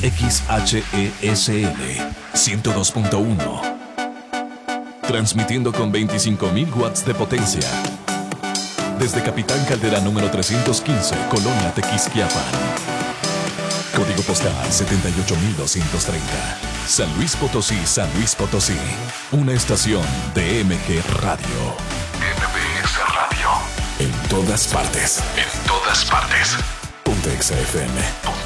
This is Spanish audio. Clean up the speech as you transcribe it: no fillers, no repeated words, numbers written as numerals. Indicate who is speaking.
Speaker 1: XHESL 102.1. Transmitiendo con 25.000 watts de potencia. Desde Capitán Caldera número 315, Colonia Tequisquiapan. Código postal 78230. San Luis Potosí, San Luis Potosí. Una estación de MG Radio. MBS Radio. En todas partes. En todas partes. Ponte XFM.